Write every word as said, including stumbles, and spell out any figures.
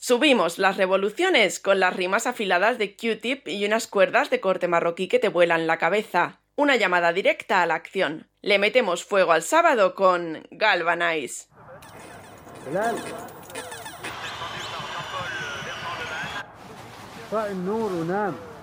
Subimos las revoluciones con las rimas afiladas de Q-Tip y unas cuerdas de corte marroquí que te vuelan la cabeza. Una llamada directa a la acción. Le metemos fuego al sábado con Galvanize. النور ونام